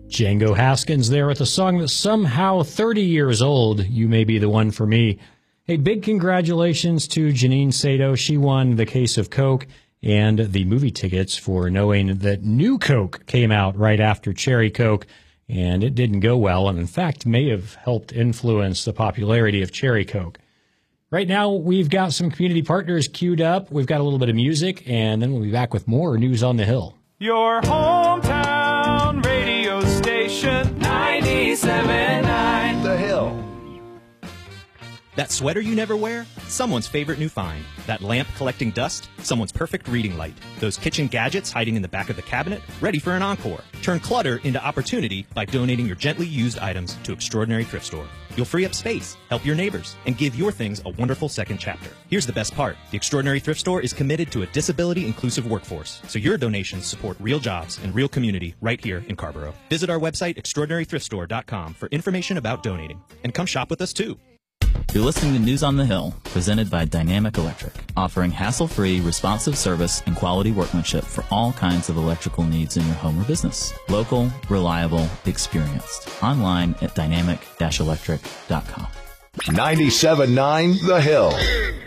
Django Haskins there with a song that's somehow 30 years old, You May Be the One for Me. Hey, big congratulations to Janine Sato. She won the case of Coke and the movie tickets for knowing that New Coke came out right after Cherry Coke, and it didn't go well, and in fact may have helped influence the popularity of Cherry Coke. Right now, we've got some community partners queued up. We've got a little bit of music, and then we'll be back with more News on the Hill. Your hometown radio station, 97.9 The Hill. That sweater you never wear? Someone's favorite new find. That lamp collecting dust? Someone's perfect reading light. Those kitchen gadgets hiding in the back of the cabinet? Ready for an encore. Turn clutter into opportunity by donating your gently used items to Extraordinary Thrift Store. You'll free up space, help your neighbors, and give your things a wonderful second chapter. Here's the best part. The Extraordinary Thrift Store is committed to a disability-inclusive workforce, so your donations support real jobs and real community right here in Carrboro. Visit our website, extraordinarythriftstore.com, for information about donating. And come shop with us, too. You're listening to News on the Hill, presented by Dynamic Electric, offering hassle-free, responsive service and quality workmanship for all kinds of electrical needs in your home or business. Local, reliable, experienced. Online at dynamic-electric.com. 97.9 The Hill.